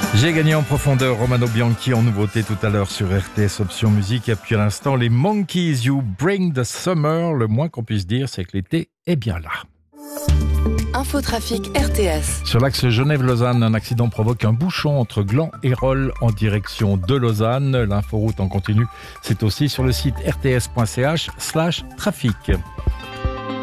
J'ai gagné en profondeur Romano Bianchi en nouveauté tout à l'heure sur RTS Option Musique. Et puis à l'instant, les Monkeys, You Bring the Summer. Le moins qu'on puisse dire, c'est que l'été est bien là. Infotrafic RTS. Sur l'axe Genève-Lausanne, un accident provoque un bouchon entre Gland et Rolle en direction de Lausanne. L'inforoute en continu, c'est aussi sur le site rts.ch/trafic.